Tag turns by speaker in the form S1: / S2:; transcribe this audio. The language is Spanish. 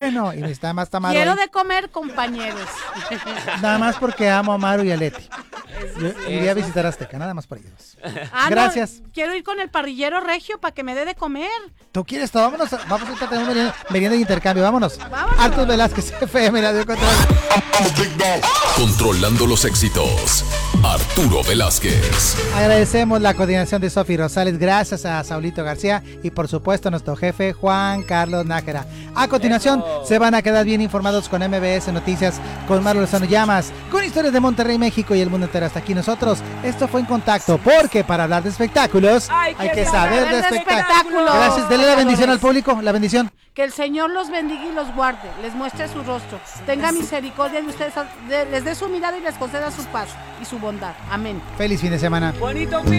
S1: bueno. Y está más Tamaro.
S2: Quiero
S1: ahí.
S2: de comer, compañeros.
S1: Nada más porque amo a Maru y a Leti. Yo iría a visitar Azteca, nada más por ellos. Gracias.
S2: No, quiero ir con el parrillero regio para que me dé de comer.
S1: ¿Tú quieres todo? Vámonos. Vamos a tener un merienda de intercambio. Vámonos.
S2: Vámonos.
S1: Artus Velázquez, FM, Radio Control.
S3: Controlando los éxitos, Arturo Velázquez.
S1: Agradecemos la coordinación de Sofi Rosales, gracias a Saulito García y por supuesto a nuestro jefe Juan Carlos Nájera. A continuación se van a quedar bien informados con MBS Noticias, con Marlo Lozano Llamas, con historias de Monterrey, México y el mundo entero. Hasta aquí nosotros, esto fue En Contacto, porque para hablar de espectáculos hay que saber de espectáculos. Gracias, dele la bendición al público, la bendición.
S2: Que el Señor los bendiga y los guarde, les muestre su rostro, tenga misericordia de ustedes, les dé su mirada y les conceda su paz y su bondad. Amén.
S1: Feliz fin de semana.
S4: Bonito